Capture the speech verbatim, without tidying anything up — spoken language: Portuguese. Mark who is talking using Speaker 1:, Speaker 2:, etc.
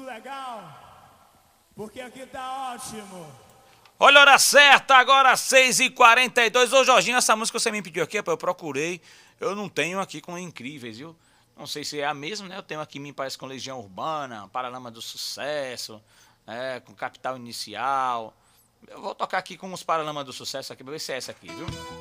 Speaker 1: legal, porque aqui tá ótimo.
Speaker 2: Olha a hora certa, agora seis e quarenta e dois. Ô Jorginho, essa música você me pediu aqui, eu procurei. Eu não tenho aqui com Incríveis, viu? Não sei se é a mesma, né? Eu tenho aqui, me parece, com Legião Urbana, Paralama do Sucesso, é, com Capital Inicial. Eu vou tocar aqui com os Paralamas do Sucesso aqui, pra ver se é essa aqui, viu?